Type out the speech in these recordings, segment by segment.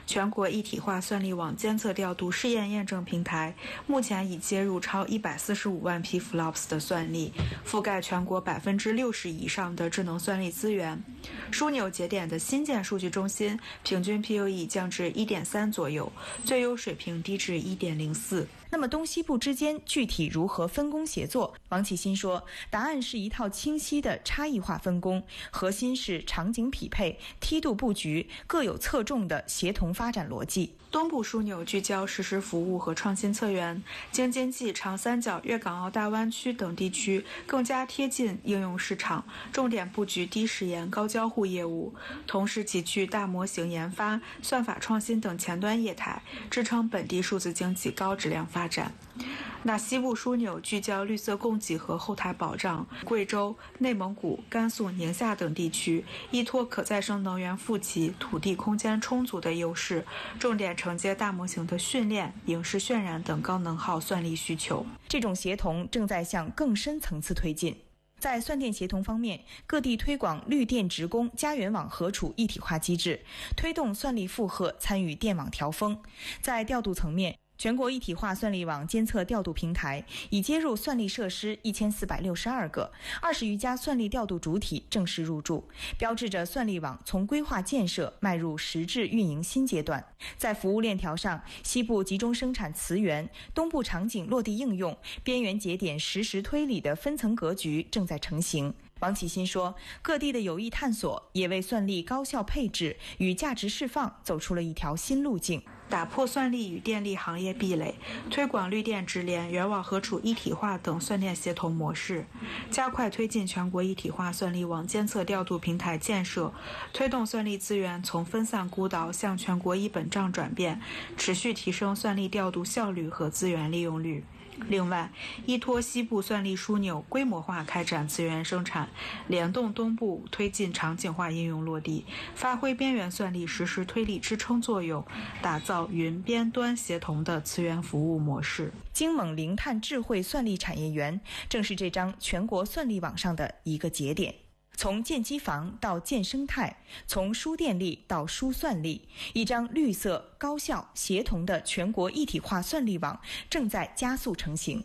全国一体化算力网监测调度试验验证平台目前已接入超145万批 FLOPS 的算力，覆盖全国60%以上的智能算力资源。枢纽节点的新建数据中心平均 PUE 降至 1.3 左右，最优水平低至 1.04。 那么东西部之间具体如何分工协作？王启新说，答案是一套清晰的差异化分工，核心是场景匹配、梯度布局，各有侧重的协同发展逻辑。 东部枢纽聚焦实时服务和创新策源，京津冀、长三角、粤港澳大湾区等地区更加贴近应用市场，重点布局低时延、高交互业务，同时集聚大模型研发、算法创新等前端业态，支撑本地数字经济高质量发展。那西部枢纽聚焦绿色供给和后台保障，贵州、内蒙古、甘肃、宁夏等地区依托可再生能源富集、土地空间充足的优势，重点承接大模型的训练、影视渲染等高能耗算力需求。 这种协同正在向更深层次推进。在算电协同方面，各地推广绿电职工家园网核储一体化机制，推动算力负荷参与电网调峰。在调度层面，全国一体化算力网监测调度平台已接入算力设施1462个，20余家算力调度主体正式入驻，标志着算力网从规划建设迈入实质运营新阶段。在服务链条上，西部集中生产磁源，东部场景落地应用，边缘节点实时推理的分层格局正在成型。王启新说，各地的有意探索也为算力高效配置与价值释放走出了一条新路径， 打破算力与电力行业壁垒，推广绿电直联、源网核储一体化等算电协同模式，加快推进全国一体化算力网监测调度平台建设，推动算力资源从分散孤岛向全国一本账转变，持续提升算力调度效率和资源利用率。另外，依托西部算力枢纽规模化开展资源生产，联动东部推进场景化应用落地，发挥边缘算力实时推力支撑作用，打造云边端协同的资源服务模式。 京蒙零碳智慧算力产业园正是这张全国算力网上的一个节点。从建机房到建生态，从输电力到输算力，一张绿色、高效、协同的全国一体化算力网正在加速成型。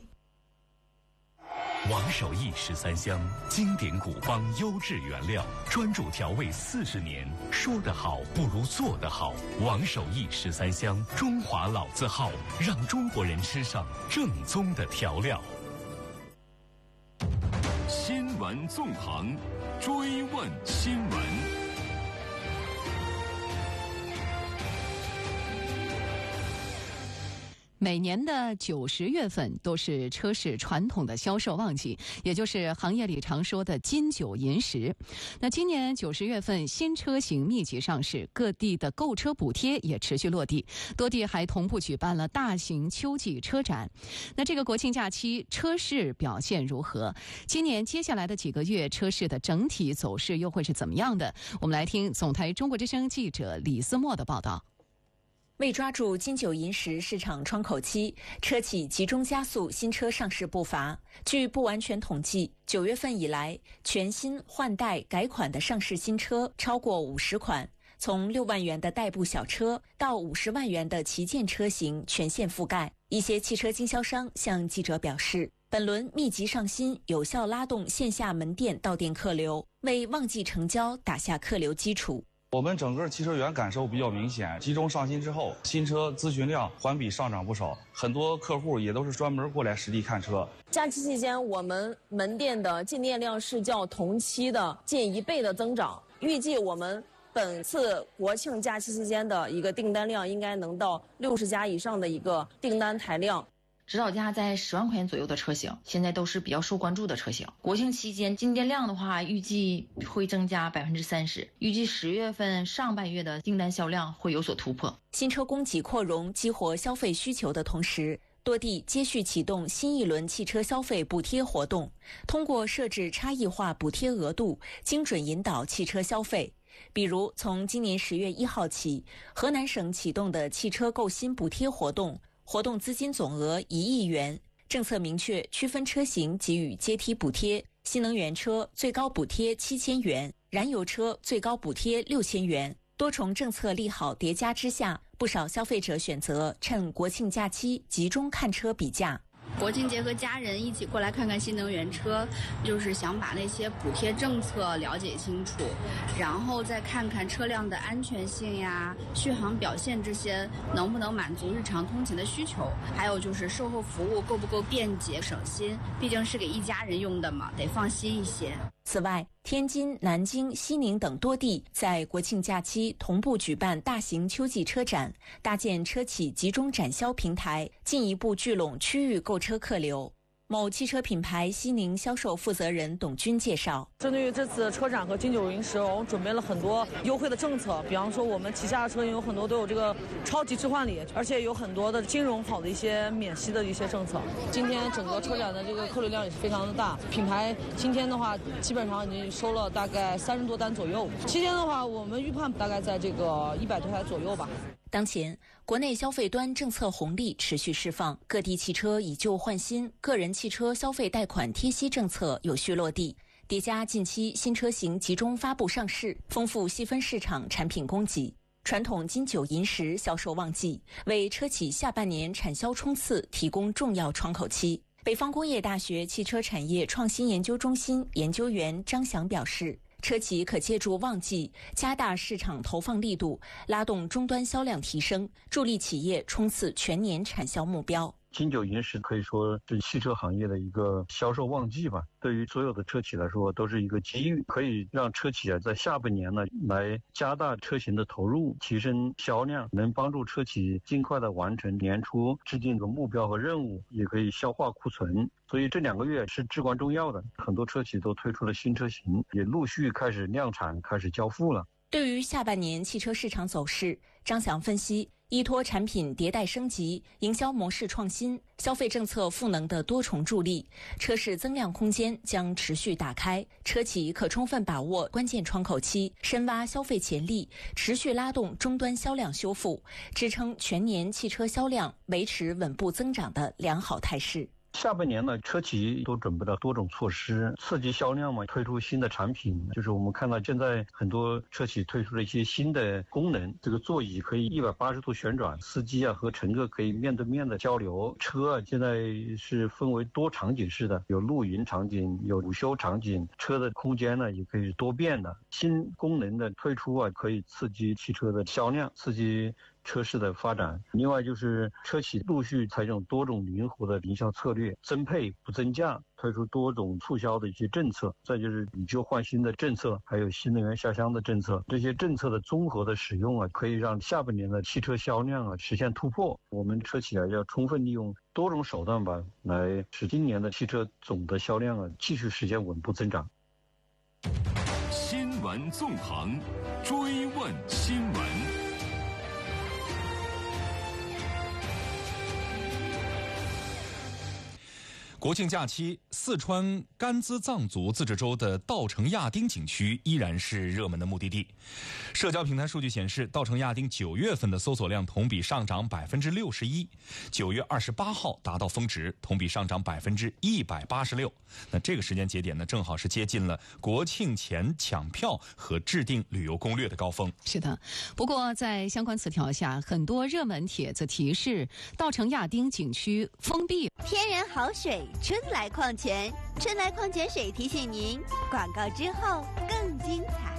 王守义13香，经典古方优质原料，专注调味40年，说得好不如做得好。王守义13香，中华老字号，让中国人吃上正宗的调料。 新闻纵横，追问新闻。 每年的9、10月份都是车市传统的销售旺季，也就是行业里常说的金九银十。那今年9、10月份新车型密集上市，各地的购车补贴也持续落地，多地还同步举办了大型秋季车展。那这个国庆假期车市表现如何？今年接下来的几个月车市的整体走势又会是怎么样的？我们来听总台中国之声记者李思墨的报道。 为抓住金九银十市场窗口期，车企集中加速新车上市步伐。据不完全统计，9月份以来，全新换代改款的上市新车超过50款，从6万元的代步小车到50万元的旗舰车型全线覆盖。一些汽车经销商向记者表示，本轮密集上新有效拉动线下门店到店客流，为旺季成交打下客流基础。 我们整个汽车园感受比较明显，集中上新之后，新车咨询量环比上涨不少，很多客户也都是专门过来实地看车。 假期期间，我们门店的进店量是较同期的近1倍的增长，预计我们本次国庆假期期间的一个订单量应该能到60家以上的一个订单台量。 指导价在10万块钱左右的车型，现在都是比较受关注的车型。国庆期间进店量的话，预计会增加30%，预计10月份上半月的订单销量会有所突破。 新车供给扩容，激活消费需求的同时，多地接续启动新一轮汽车消费补贴活动，通过设置差异化补贴额度，精准引导汽车消费。比如，从今年10月1号起，河南省启动的汽车购新补贴活动，活动资金总额1亿元，政策明确区分车型给予阶梯补贴，新能源车最高补贴7000元，燃油车最高补贴6000元。多重政策利好叠加之下， 不少消费者选择趁国庆假期集中看车比价。 国庆节和家人一起过来看看新能源车，就是想把那些补贴政策了解清楚，然后再看看车辆的安全性呀、续航表现这些能不能满足日常通勤的需求，还有就是售后服务够不够便捷省心，毕竟是给一家人用的嘛，得放心一些。 此外，天津、南京、西宁等多地在国庆假期同步举办大型秋季车展，搭建车企集中展销平台，进一步聚拢区域购车客流。某汽车品牌西宁销售负责人董军介绍， 针对于这次车展和金九银十，我们准备了很多优惠的政策，比方说我们旗下的车型有很多都有这个超级置换礼，而且有很多的金融好的一些免息的一些政策。今天整个车展的这个客流量也是非常的大，品牌今天的话基本上已经收了大概30多单左右，期间的话我们预判大概在这个100多台左右吧。 当前，国内消费端政策红利持续释放，各地汽车以旧换新，个人汽车消费贷款贴息政策有序落地，叠加近期新车型集中发布上市，丰富细分市场产品供给。传统金九银十销售旺季，为车企下半年产销冲刺提供重要窗口期。北方工业大学汽车产业创新研究中心研究员张翔表示，车企可借助旺季加大市场投放力度，拉动终端销量提升，助力企业冲刺全年产销目标。 金九银十可以说是汽车行业的一个销售旺季吧，对于所有的车企来说都是一个机遇，可以让车企在下半年呢来加大车型的投入，提升销量，能帮助车企尽快的完成年初制定的目标和任务，也可以消化库存。所以这2个月是至关重要的，很多车企都推出了新车型，也陆续开始量产，开始交付了。 对于下半年汽车市场走势，张翔分析，依托产品迭代升级、营销模式创新、消费政策赋能的多重助力，车市增量空间将持续打开，车企可充分把握关键窗口期，深挖消费潜力，持续拉动终端销量修复，支撑全年汽车销量维持稳步增长的良好态势。 下半年呢，车企都准备了多种措施刺激销量嘛，推出新的产品，就是我们看到现在很多车企推出了一些新的功能，这个座椅可以180度旋转，司机和乘客可以面对面的交流，车现在是分为多场景式的，有露营场景，有午休场景，车的空间呢也可以多变的。新功能的推出可以刺激汽车的销量，刺激车市的发展。另外就是车企陆续采用多种灵活的营销策略，增配不增价，推出多种促销的一些政策，再就是以旧换新的政策，还有新能源下乡的政策，这些政策的综合的使用可以让下半年的汽车销量实现突破。我们车企要充分利用多种手段吧，来使今年的汽车总的销量继续实现稳步增长。 新闻纵横，追问新闻。 国庆假期，四川甘孜藏族自治州的稻城亚丁景区依然是热门的目的地。社交平台数据显示，稻城亚丁9月份的搜索量同比上涨61%，9月28号达到峰值，同比上涨186%。那这个时间节点呢，正好是接近了国庆前抢票和制定旅游攻略的高峰。 是的，不过在相关词条下，很多热门帖子提示稻城亚丁景区封闭。 天然好水，春来矿泉，春来矿泉水提醒您，广告之后更精彩。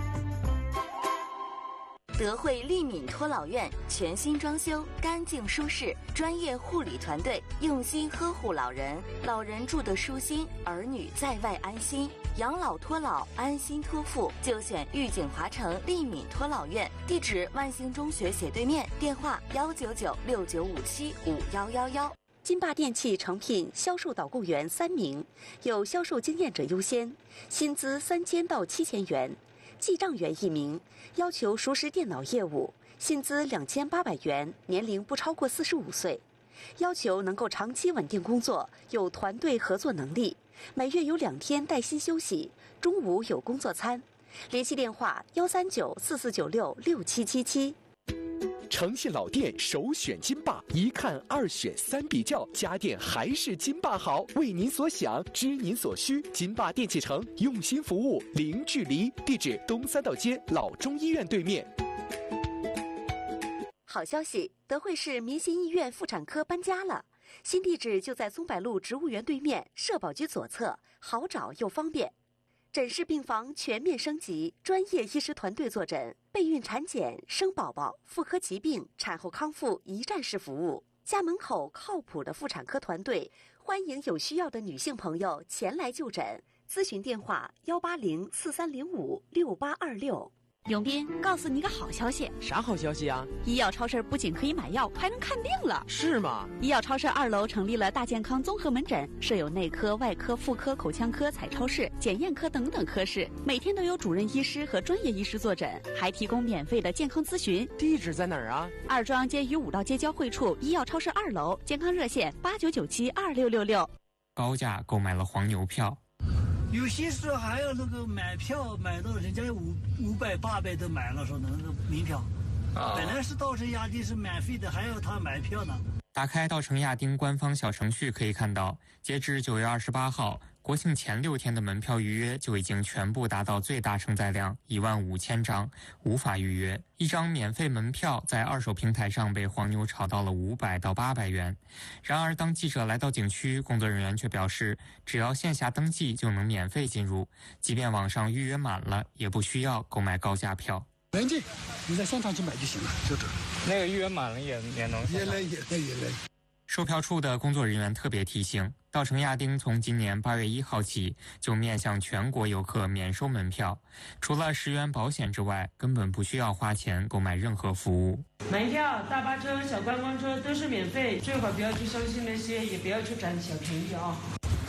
德惠利敏托老院全新装修，干净舒适，专业护理团队用心呵护老人，老人住得舒心，儿女在外安心。养老托老，安心托付，就选玉景华城利敏托老院，地址万兴中学斜对面，电话19969575111。金霸电器诚品销售导购员3名，有销售经验者优先，薪资3000到7000元。记账员1名，要求熟识电脑业务，薪资2800元，年龄不超过45岁，要求能够长期稳定工作，有团队合作能力，每月有2天带薪休息，中午有工作餐。联系电话13944966777。 诚信老店首选金霸，一看2选3比较，家电还是金霸好。为您所想，知您所需，金霸电器城用心服务，零距离。地址东3道街老中医院对面。 好消息，德惠市民心医院妇产科搬家了，新地址就在松柏路植物园对面，社保局左侧，好找又方便。诊室病房全面升级，专业医师团队坐诊，备孕产检、生宝宝、妇科疾病、产后康复一站式服务。家门口靠谱的妇产科团队，欢迎有需要的女性朋友前来就诊。咨询电话18043056826。 永斌，告诉你个好消息。 啥好消息啊？ 医药超市不仅可以买药，还能看病了。 是吗？ 医药超市2楼成立了大健康综合门诊，设有内科、外科、妇科、口腔科、彩超室、检验科等等科室，每天都有主任医师和专业医师坐诊，还提供免费的健康咨询。 地址在哪儿啊？ 二庄街与五道街交汇处，医药超市2楼，健康热线89972666。 高价购买了黄牛票。 有些时候还有那个买票买到人家500、800都买了，说那个门票，本来是稻城亚丁是免费的，还要他买票呢。 打开稻城亚丁官方小程序可以看到，截至9月28号，国庆前6天的门票预约就已经全部达到最大承载量15000张，无法预约。一张免费门票在二手平台上被黄牛炒到了500到800元。然而，当记者来到景区，工作人员却表示，只要线下登记就能免费进入，即便网上预约满了，也不需要购买高价票。 能进，你在现场去买就行了，就这。 那个预约满了也能。 也来。 售票处的工作人员特别提醒，稻城亚丁从今年8月1号起就面向全国游客免收门票，除了10元保险之外，根本不需要花钱购买任何服务。 门票、大巴车、小观光车都是免费，最好不要去相信那些，也不要去占小便宜啊。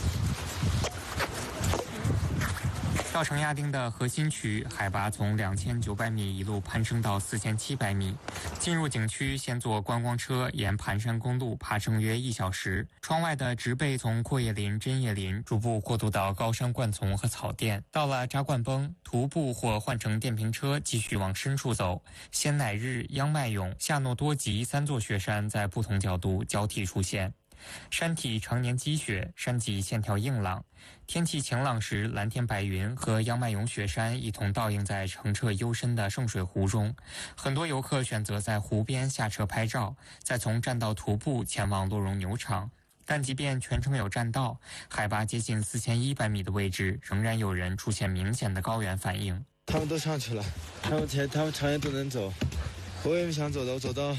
稻城亚丁的核心区海拔从2900米一路攀升到4700米。进入景区，先坐观光车沿盘山公路爬升约1小时。窗外的植被从阔叶林、针叶林逐步过渡到高山灌丛和草甸。到了扎灌崩，徒步或换乘电瓶车继续往深处走。仙乃日、央麦勇、夏诺多吉3座雪山在不同角度交替出现。山体常年积雪，山脊线条硬朗。天气晴朗时，蓝天白云和央麦勇雪山一同倒映在澄澈幽深的圣水湖中。很多游客选择在湖边下车拍照，再从栈道徒步前往洛绒牛场。但即便全程有栈道，海拔接近4100米的位置，仍然有人出现明显的高原反应。 他们都上去了，他们常年都能走，我也不想走的，我走到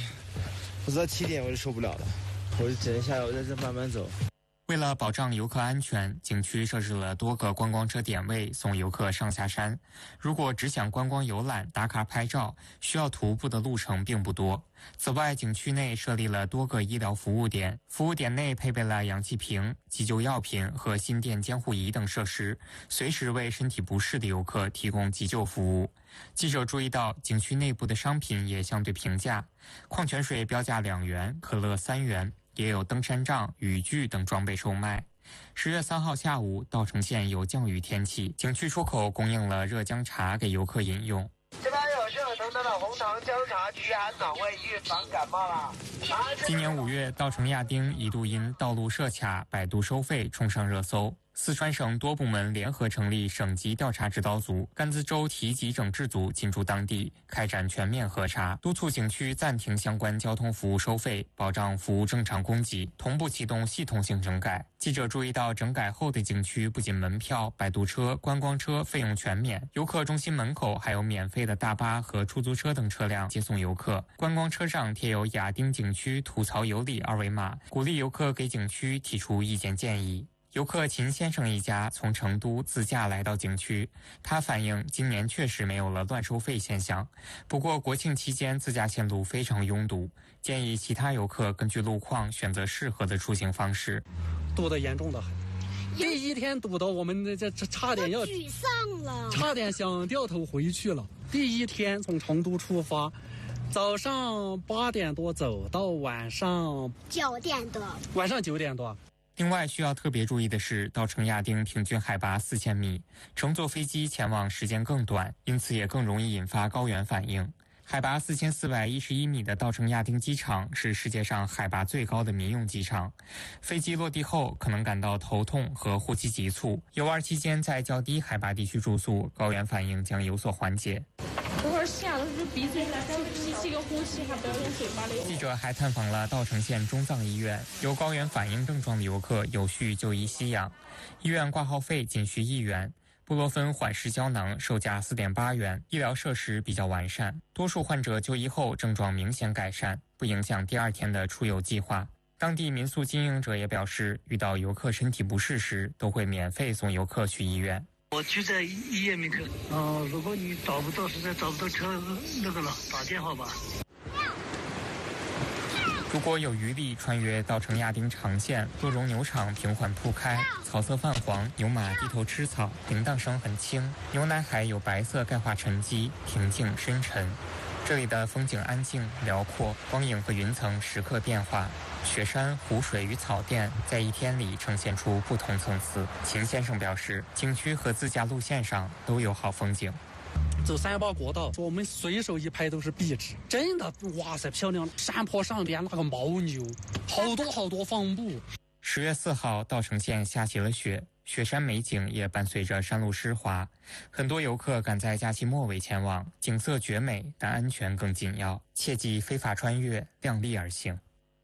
7点我就受不了了。我就只能下来，我在这慢慢走。 为了保障游客安全，景区设置了多个观光车点位，送游客上下山。如果只想观光游览、打卡拍照，需要徒步的路程并不多。此外，景区内设立了多个医疗服务点，服务点内配备了氧气瓶、急救药品和心电监护仪等设施，随时为身体不适的游客提供急救服务。记者注意到，景区内部的商品也相对平价，矿泉水标价2元，可乐3元。也有登山杖、雨具等装备售卖。10月3号下午，稻城县有降雨天气，景区出口供应了热姜茶给游客饮用。 这边有热腾腾的红糖姜茶，驱寒暖胃，预防感冒啦。 今年5月，稻城亚丁一度因道路设卡、摆渡收费冲上热搜。四川省多部门联合成立省级调查指导组，甘孜州提级整治组进驻当地，开展全面核查，督促景区暂停相关交通服务收费，保障服务正常供给，同步启动系统性整改。记者注意到，整改后的景区不仅门票、摆渡车、观光车费用全免，游客中心门口还有免费的大巴和出租车等车辆接送游客。观光车上贴有亚丁景区吐槽有理2维码，鼓励游客给景区提出意见建议。游客秦先生一家从成都自驾来到景区，他反映今年确实没有了乱收费现象，不过国庆期间自驾线路非常拥堵，建议其他游客根据路况选择适合的出行方式。 堵得严重的很，第一天堵到我们这差点要沮丧了， 差点想掉头回去了。第一天从成都出发，早上8点多走到晚上 9点多， 晚上9点多。 另外需要特别注意的是，稻城亚丁平均海拔4000米，乘坐飞机前往时间更短，因此也更容易引发高原反应。海拔4411米的稻城亚丁机场是世界上海拔最高的民用机场，飞机落地后可能感到头痛和呼吸急促。游玩期间在较低海拔地区住宿，高原反应将有所缓解。 等会儿下了就鼻子有点吸气。 吸个空气，还不要用嘴巴里。 记者还探访了稻城县中藏医院，有高原反应症状的游客有序就医吸氧，医院挂号费仅需1元。布洛芬缓释胶囊售价4.8元，医疗设施比较完善，多数患者就医后症状明显改善，不影响第2天的出游计划。当地民宿经营者也表示，遇到游客身体不适时，都会免费送游客去医院。 我就在医院门口。如果你实在找不到车那个了，打电话吧。 如果有余力穿越稻城亚丁长线，多绒牛场平缓铺开，草色泛黄，牛马低头吃草，铃铛声很轻，牛奶海有白色钙化沉积，平静深沉。这里的风景安静辽阔，光影和云层时刻变化，雪山、湖水与草甸在1天里呈现出不同层次。秦先生表示，景区和自驾路线上都有好风景。 走3八国道，我们随手一拍都是壁纸，真的哇塞漂亮！山坡上边那个牦牛，好多放牧。 10月4号，稻城县下起了雪，雪山美景也伴随着山路湿滑，很多游客赶在假期末尾前往，景色绝美，但安全更紧要，切忌非法穿越，量力而行。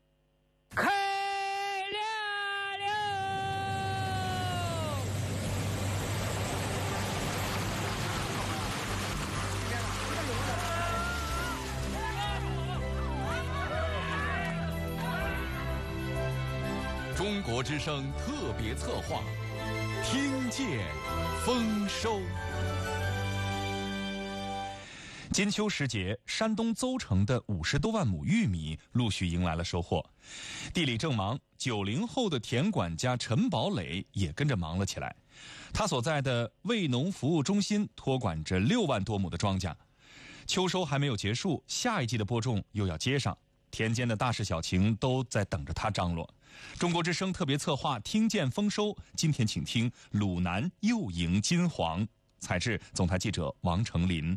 中国之声特别策划，听见丰收。 金秋时节，山东邹城的50多万亩玉米陆续迎来了收获。地里正忙，90后的田管家陈宝磊也跟着忙了起来。他所在的卫农服务中心托管着6万多亩的庄稼。秋收还没有结束，下一季的播种又要接上，田间的大事小情都在等着他张罗。中国之声特别策划听见丰收，今天请听鲁南又迎金黄。采制总台记者王成林。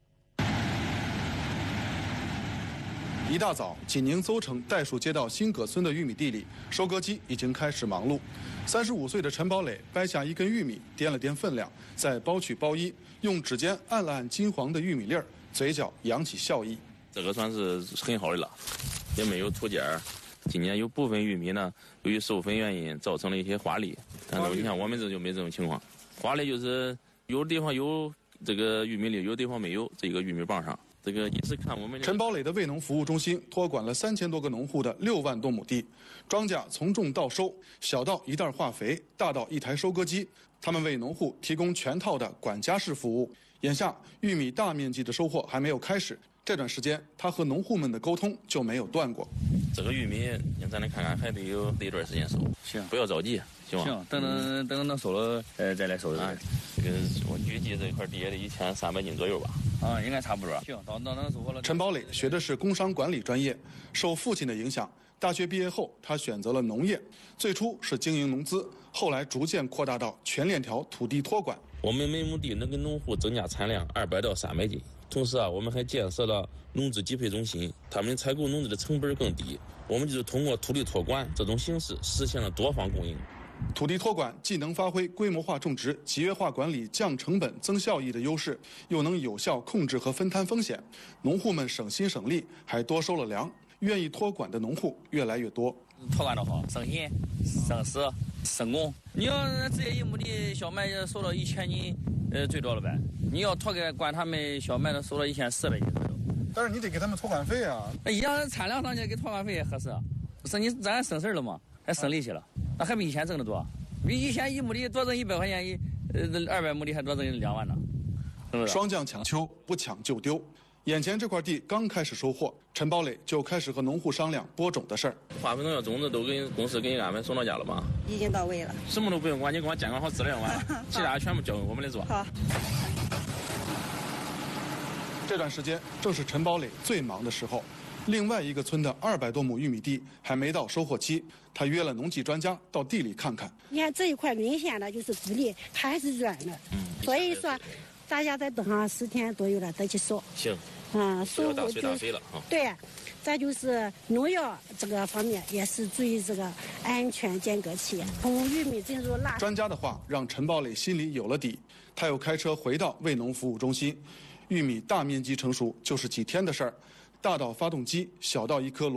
一大早，济宁邹城代数街道新葛村的玉米地里，收割机已经开始忙碌。35岁的陈宝磊掰下一根玉米，掂了掂分量，再包取包衣，用指尖按了按金黄的玉米粒儿，嘴角扬起笑意。 这个算是很好的了，也没有土碱。今年有部分玉米呢，由于授粉原因造成了一些花粒，但是你看我们这就没这种情况。花粒就是有的地方有这个玉米粒，有的地方没有这个玉米棒上。这个也是看我们。 陈宝磊的卫农服务中心托管了3000多个农户的6万多亩地，庄稼从种到收，小到一袋化肥，大到一台收割机，他们为农户提供全套的管家式服务。眼下玉米大面积的收获还没有开始，这段时间他和农户们的沟通就没有断过。 这个玉米咱来看看，还得有一段时间收，行，不要着急，行吧？ 行，等能收了，再来收。 这个我预计这块地也得1300斤左右吧。 应该差不多。行，到能收获了。 陈宝磊学的是工商管理专业，受父亲的影响，大学毕业后他选择了农业，最初是经营农资，后来逐渐扩大到全链条土地托管。 我们每亩地能给农户增加产量200到300斤。同时我们还建设了农资集配中心，他们采购农资的成本更低。我们就是通过土地托管这种形式实现了多方供应。 土地托管既能发挥规模化种植、集约化管理、降成本、增效益的优势，又能有效控制和分摊风险。农户们省心省力，还多收了粮。愿意托管的农户越来越多。 托管的好，省心、省时、省工。你要直接1亩地小麦收到1000斤，最多了呗。你要托管他们小麦的收到1400斤左右。 但是你得给他们托管费啊。 那一样产量上去给托管费也合适，咱省事了嘛，还省力气了，那还比以前挣得多。比以前1亩地多挣100块钱，200亩地还多挣2万呢，是不是？ 霜降抢秋，不抢就丢。眼前这块地刚开始收获，陈宝磊就开始和农户商量播种的事儿。 化肥农药种子都跟公司给你安排送到家了吗？ 已经到位了， 什么都不用管，你给我监管好质量完了，其他全部交给我们来做。 好。 这段时间正是陈宝磊最忙的时候，另外一个村的200多亩玉米地还没到收获期，他约了农技专家到地里看看。 你看这一块明显的就是地里还是软的，所以说大家再等上10天左右了再去收。 行。 收获大水大肥了啊。 对，再就是农药这个方面也是注意这个安全间隔期。从玉米进入腊。 专家的话让陈宝磊心里有了底，他又开车回到卫农服务中心。玉米大面积成熟就是几天的事儿， 大到发动机，小到一颗